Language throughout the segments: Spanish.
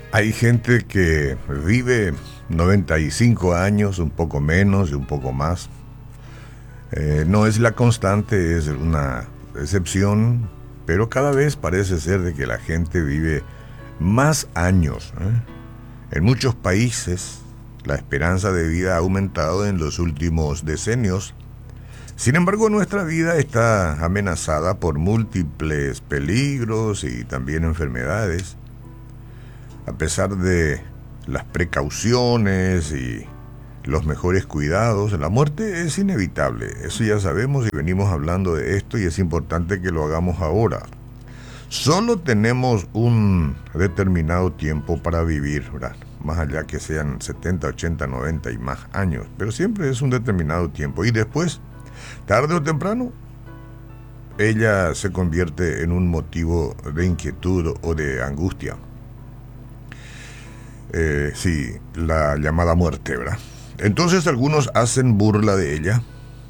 Hay gente que vive 95 años, un poco menos y un poco más. No es la constante, es una excepción, pero cada vez parece ser de que la gente vive más años, ¿eh? En muchos países, la esperanza de vida ha aumentado en los últimos decenios. Sin embargo, nuestra vida está amenazada por múltiples peligros y también enfermedades. A pesar de las precauciones y los mejores cuidados, la muerte es inevitable. Eso ya sabemos y venimos hablando de esto y es importante que lo hagamos ahora. Solo tenemos un determinado tiempo para vivir, ¿verdad? Más allá que sean 70, 80, 90 y más años, pero siempre es un determinado tiempo. Y después, tarde o temprano, ella se convierte en un motivo de inquietud o de angustia. Sí, la llamada muerte, ¿verdad? Entonces algunos hacen burla de ella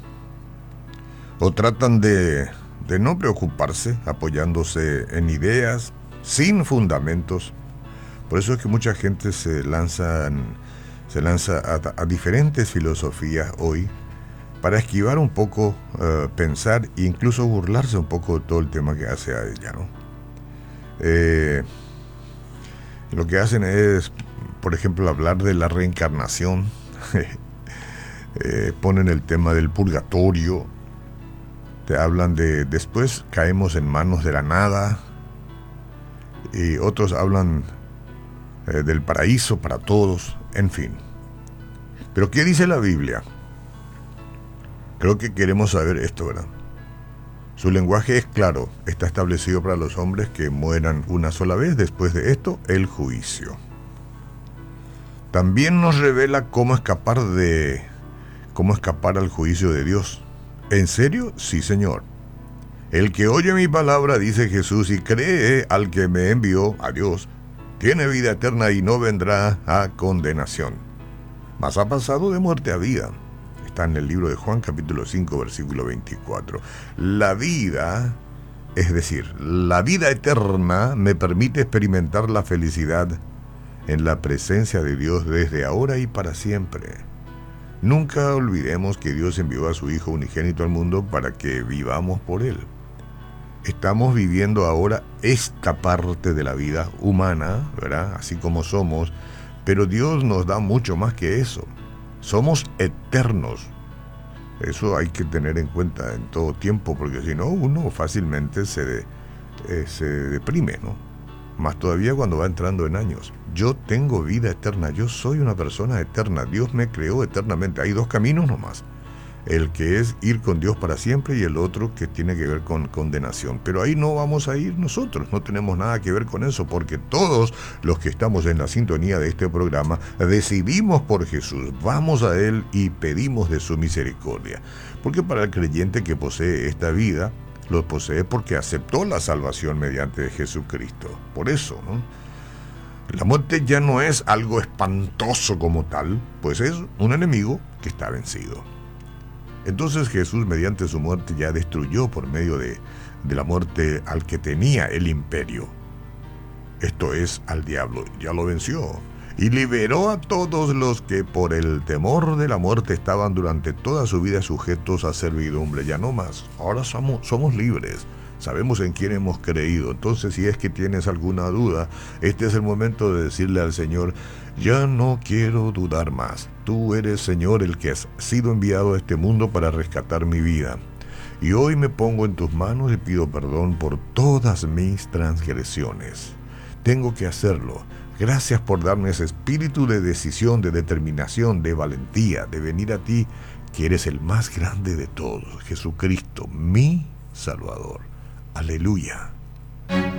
o tratan de no preocuparse, apoyándose en ideas sin fundamentos. Por eso es que mucha gente se lanza a diferentes filosofías hoy para esquivar un poco, pensar e incluso burlarse un poco de todo el tema que hace a ella, ¿no? Lo que hacen es, por ejemplo, hablar de la reencarnación. Ponen el tema del purgatorio. Te hablan de después caemos en manos de la nada. Y otros hablan del paraíso para todos. En fin. Pero ¿qué dice la Biblia? Creo que queremos saber esto, ¿verdad? Su lenguaje es claro. Está establecido para los hombres que mueran una sola vez. Después de esto, el juicio. También nos revela cómo escapar al juicio de Dios. ¿En serio? Sí, Señor. El que oye mi palabra, dice Jesús, y cree al que me envió, a Dios, tiene vida eterna y no vendrá a condenación, mas ha pasado de muerte a vida. Está en el libro de Juan, capítulo 5, versículo 24. La vida, es decir, la vida eterna me permite experimentar la felicidad en la presencia de Dios desde ahora y para siempre. Nunca olvidemos que Dios envió a su Hijo unigénito al mundo para que vivamos por Él. Estamos viviendo ahora esta parte de la vida humana, ¿verdad? Así como somos, pero Dios nos da mucho más que eso. Somos eternos. Eso hay que tener en cuenta en todo tiempo, porque si no, uno fácilmente se deprime, ¿no? Más todavía cuando va entrando en años. Yo tengo vida eterna, yo soy una persona eterna, Dios me creó eternamente. Hay dos caminos nomás, el que es ir con Dios para siempre y el otro que tiene que ver con condenación. Pero ahí no vamos a ir nosotros, no tenemos nada que ver con eso, porque todos los que estamos en la sintonía de este programa decidimos por Jesús, vamos a Él y pedimos de su misericordia. Porque para el creyente que posee esta vida, lo posee porque aceptó la salvación mediante Jesucristo. Por eso, ¿no? La muerte ya no es algo espantoso como tal, pues es un enemigo que está vencido. Entonces Jesús, mediante su muerte, ya destruyó por medio de la muerte al que tenía el imperio. Esto es, al diablo, ya lo venció. Y liberó a todos los que por el temor de la muerte estaban durante toda su vida sujetos a servidumbre. Ya no más, ahora somos libres. Sabemos en quién hemos creído. Entonces, si es que tienes alguna duda, este es el momento de decirle al Señor: ya no quiero dudar más. Tú eres, Señor, el que has sido enviado a este mundo para rescatar mi vida. Y hoy me pongo en tus manos y pido perdón por todas mis transgresiones. Tengo que hacerlo. Gracias por darme ese espíritu de decisión, de determinación, de valentía, de venir a ti, que eres el más grande de todos, Jesucristo, mi Salvador. Aleluya.